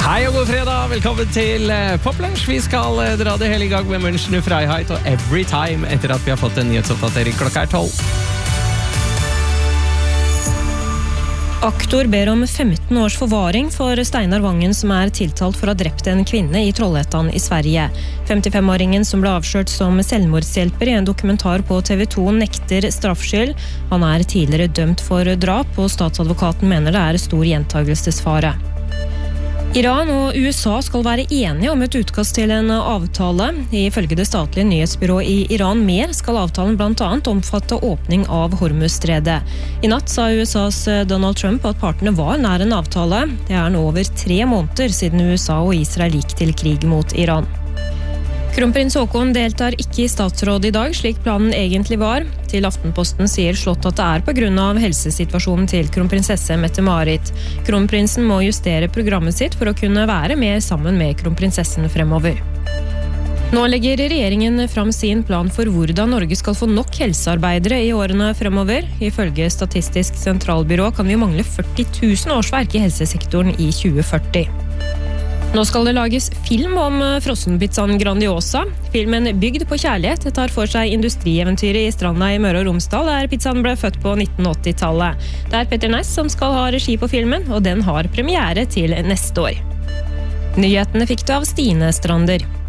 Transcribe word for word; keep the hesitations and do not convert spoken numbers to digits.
Hei og god fredag, velkommen til Poplunsj. Vi skal dra det hele i gang med München Freiheit og Every Time etter at vi har fått en nyhetsoppdatering klokka er tolv. Aktor ber om femten års forvaring for Steinar Vangen som er tiltalt for å ha drept en kvinne i Trollhättan i Sverige. femtifem-åringen som ble avslørt som selvmordshjelper i en dokumentar på T V to nekter straffskyld. Han er tidligere dømt for drap, og statsadvokaten mener det er stor gjentagelsesfare. Iran og U S A skal være enige om et utkast til en avtale. Ifølge det statlige nyhetsbyrået i Iran mer skal avtalen blant annet omfatte åpning av Hormuzstredet. I natt sa U S A's Donald Trump at partene var nær en avtale. Det er nå over tre måneder siden U S A og Israel gikk til krig mot Iran. Kronprins Haakon deltar ikke i statsrådet i dag, slik planen egentlig var. Til Aftenposten sier Slott at det er på grunn av helsesituasjonen til kronprinsesse Mette-Marit. Kronprinsen må justere programmet sitt for å kunne være mer sammen med kronprinsessen fremover. Nå legger regjeringen fram sin plan for hvordan Norge skal få nok helsearbeidere i årene fremover. Ifølge Statistisk sentralbyrå kan vi mangle førti tusen årsverk i helsesektoren i tjue førti. Nå skal det lages film om frossenpizzaen Grandiosa. Filmen Bygd på kjærlighet tar for seg industrieventyret i Stranda i Møre og Romsdal, der pizzaen ble født på nitten åtti-tallet. Det er Petter Næss som skal ha regi på filmen, og den har premiere til neste år. Nyhetene fikk du av Stine Strander.